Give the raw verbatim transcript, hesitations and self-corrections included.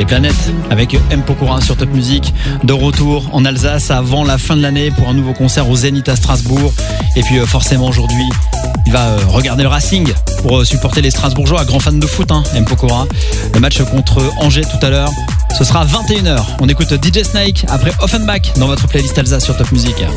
Planète avec M. Pokora sur Top Music, de retour en Alsace avant la fin de l'année pour un nouveau concert au Zénith à Strasbourg. Et puis forcément aujourd'hui il va regarder le Racing pour supporter les Strasbourgeois, grand fan de foot hein, M. Pokora. Le match contre Angers tout à l'heure, ce sera à vingt et une heures. On écoute D J Snake après Offenbach dans votre playlist Alsace sur Top Music.